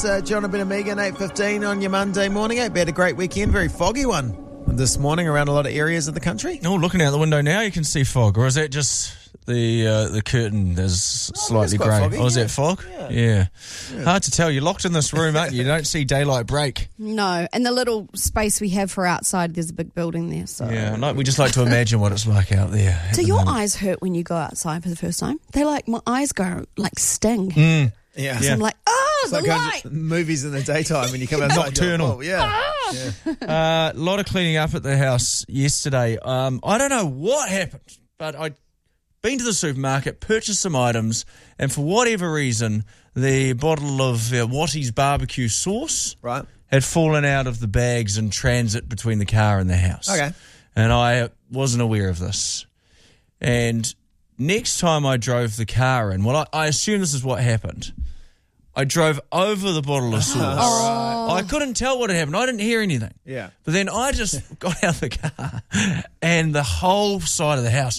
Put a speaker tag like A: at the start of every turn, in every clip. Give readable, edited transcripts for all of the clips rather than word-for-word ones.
A: Jonathan and Megan, 8:15 on your Monday morning. We had a great weekend, very foggy one this morning around a lot of areas of the country.
B: Oh, looking out the window now, you can see fog, or is that just the curtain is slightly grey?
A: Foggy,
B: is that fog? Yeah. Hard to tell. You're locked in this room, aren't you? You don't see daylight break.
C: No, and the little space we have for outside, there's a big building there. So
B: Yeah, we just like to imagine what it's like out there.
C: Do your eyes hurt when you go outside for the first time? They my eyes go sting.
A: Yeah.
C: So I'm like,
A: It's
C: the
A: like
C: light.
A: movies in the daytime when you come outside.
B: Nocturnal.
A: Yeah.
B: A lot of cleaning up at the house yesterday. I don't know what happened, but I'd been to the supermarket, purchased some items, and for whatever reason, the bottle of Wattie's barbecue sauce had fallen out of the bags in transit between the car and the house.
A: Okay.
B: And I wasn't aware of this. And next time I drove the car in, I assume this is what happened. I drove over the bottle of sauce. I couldn't tell what had happened. I didn't hear anything.
A: Yeah.
B: But then I just got out of the car and the whole side of the house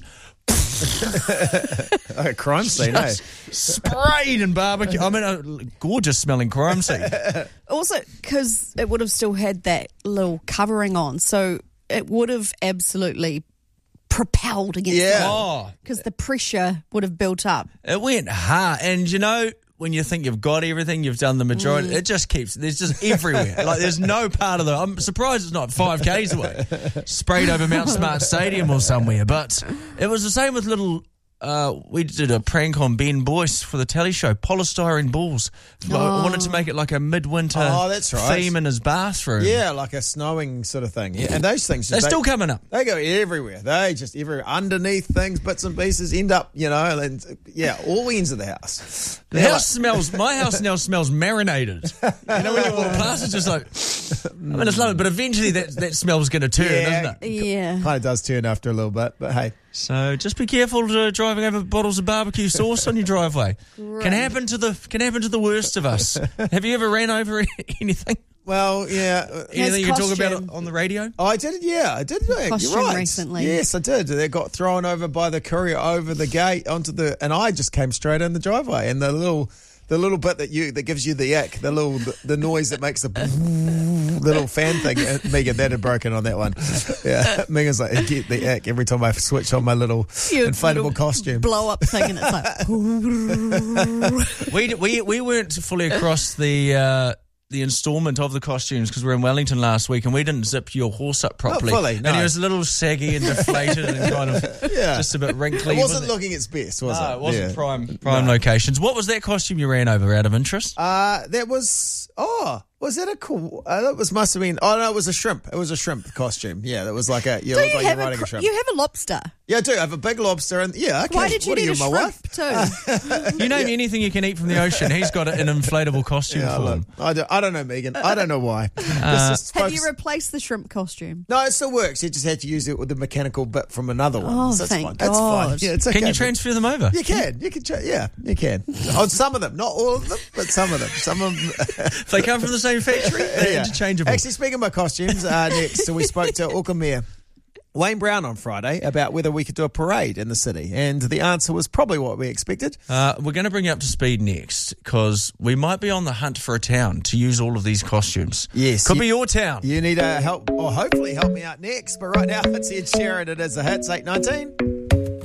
A: Like a crime scene, eh?
B: sprayed in barbecue. I mean, a gorgeous smelling crime scene.
C: Also, because it would have still had that little covering on, so it would have absolutely propelled against because the pressure would have built up.
B: It went hard. And, when you think you've got everything, you've done the majority, it just there's just everywhere. There's no part of I'm surprised it's not 5Ks away. Sprayed over Mount Smart Stadium or somewhere. But it was the same with little, we did a prank on Ben Boyce for the telly show, polystyrene balls. I wanted to make it like a midwinter
A: that's right.
B: theme in his bathroom.
A: Yeah, like a snowing sort of thing. Yeah. And those things
B: They're still coming up.
A: They go everywhere. They just everywhere. Underneath things, bits and pieces end up, all ends of the house.
B: My house now smells marinated. When you walk past, it's just like, it's lovely, but eventually that smell's going to turn, isn't it?
C: Yeah.
A: Kind of does turn after a little bit, but hey.
B: So just be careful driving over bottles of barbecue sauce on your driveway.
C: Right.
B: Can happen to the worst of us. Have you ever ran over anything?
A: Well, yeah.
B: Anything you can talk about on the radio?
A: Oh, I did, yeah. I did.
C: Costume
A: You're right.
C: recently.
A: Yes, I did. They got thrown over by the courier over the gate and I just came straight in the driveway. And the little bit that gives you the ick, the noise that makes the little fan thing, Megan, that had broken on that one. Yeah, Megan's like, I get the ick every time I switch on my little inflatable costume.
C: Blow up thing, and it's like.
B: We weren't fully across the instalment of the costumes because we were in Wellington last week and we didn't zip your horse up properly.
A: Not fully, no.
B: And he was a little saggy and deflated and kind of just a bit wrinkly.
A: It wasn't looking its best, was it?
B: No, it wasn't prime locations. What was that costume you ran over out of interest?
A: That was... was that a cool... must have been... Oh, no, it was a shrimp. It was a shrimp costume. Yeah, that was like a... You look like you're riding a shrimp.
C: You have a lobster.
A: Yeah, I do. I have a big lobster and... Yeah, okay.
C: Why did you need a shrimp too?
B: You name anything you can eat from the ocean, he's got an inflatable costume for him.
A: I don't know, Megan. I don't know why.
C: Have you replaced the shrimp costume?
A: No, it still works. You just had to use it with the mechanical bit from another one.
C: Oh,
A: so
C: thank
A: that's
C: God.
A: fine. Yeah, it's okay.
B: Can you transfer them over?
A: You can. You can. You can. On some of them, not all of them, but some of them. Some of them.
B: If they come from the same factory, they're interchangeable.
A: Actually, speaking of my costumes, next, so we spoke to Auckland Mayor Wayne Brown on Friday about whether we could do a parade in the city, and the answer was probably what we expected.
B: We're going to bring you up to speed next because we might be on the hunt for a town to use all of these costumes.
A: Yes.
B: Could be your town.
A: You need help, or hopefully help me out next, but right now it's Ed Sheeran. It is the Hits, 8:19.